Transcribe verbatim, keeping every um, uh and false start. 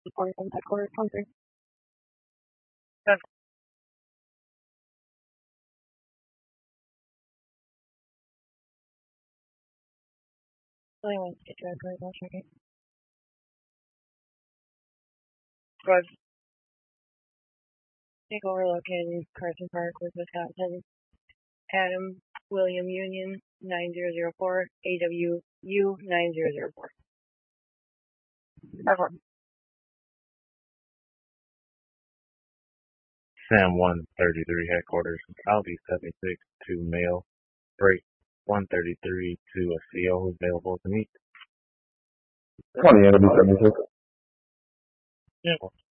Or from headquarters concert. Really wants to get to headquarters, I'll check it. Good. Takeover located in Carson Park with Wisconsin. Adam William Union nine zero zero four, A W U nine zero zero four. Airport. Sam one thirty-three headquarters, Audi seventy-six to mail, break one thirty-three to a C O who's available to meet. Twenty Audi seventy-six. Yeah.